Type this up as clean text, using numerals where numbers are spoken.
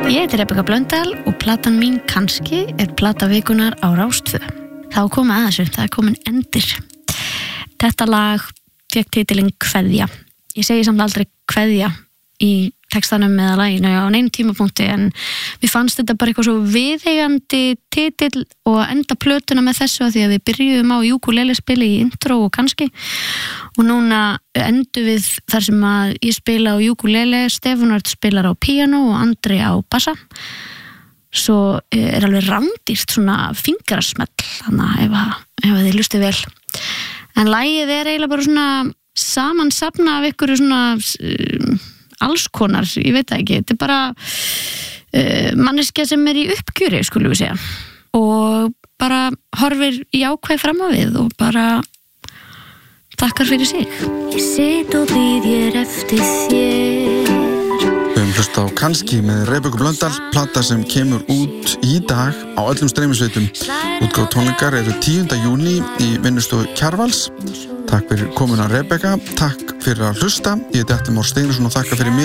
Ég heiti Rebekka Blöndal og platan mín kannski plata vikunar á Rás 2. Þá komið að þessu, það komin endir. Þetta lag fékk titilinn Kveðja. Ég segi samt aldrei kveðja í textanum eða laginu á neinum tímapunkti, en mér fannst þetta bara eitthvað svo viðeigandi titill og enda plötuna með þessu, að því að við byrjuðum á ukulele-spili í intro og kannski, og núna endum við þar sem að ég spila á ukulele, Stefán Örn spilar á píanó og Andri á bassa. Svo alveg rándýrt svona fingrasmell, þannig ef þið hlustið vel. En lagið eiginlega bara svona samansafna af ykkur svona allskonar, ég veit það ekki, þetta bara manneskja sem í uppgjöri, skulum við segja, og bara horfir jákvæð fram á við og bara þakkar fyrir sig. Ég sit og bíð ég eftir þér. Við höfum hlusta á Kannski með Rebekku Blöndal, plata sem kemur út í dag á öllum streymisveitum. Útgáfu tónleikar eru 10. júní í vinnustofu Kjarvals. Takk fyrir komuna Rebekka, takk fyrir að hlusta. Ég heiti Atli Már Steinarsson og þakka fyrir mig.